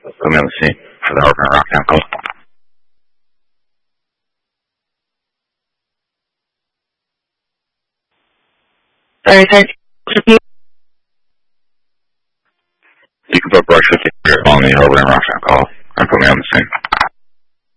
Put me on the scene for the Harper and Rocktown call. Sorry, sir. You can put brush with you on the Harper and Rocktown call and put me on the scene.